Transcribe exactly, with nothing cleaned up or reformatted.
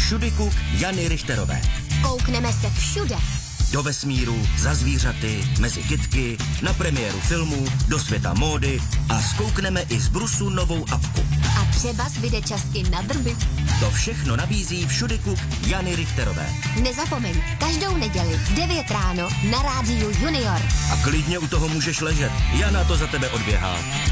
Všudykud Jany Richterové. Koukneme se všude. Do vesmíru, za zvířaty, mezi kytky, na premiéru filmů, do světa módy a zkoukneme i z brusu novou apku. A třeba zbyde časky na drby. To všechno nabízí Všudykud Jany Richterové. Nezapomeň, každou neděli v devět ráno na rádiu Junior. A klidně u toho můžeš ležet, Jana to za tebe odběhá.